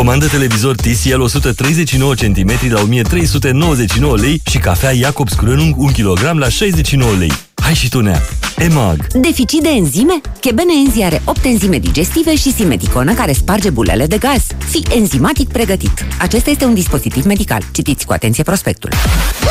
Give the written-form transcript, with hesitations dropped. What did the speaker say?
Comandă televizor TCL 139 cm la 1399 lei și cafea Jacobs Krönung 1 kg la 69 lei. Hai și tu, Nea! EMAG. Deficit de enzime? Chebene Enzi are 8 enzime digestive și simeticonă care sparge bulele de gaz. Fii enzimatic pregătit. Acesta este un dispozitiv medical. Citiți cu atenție prospectul.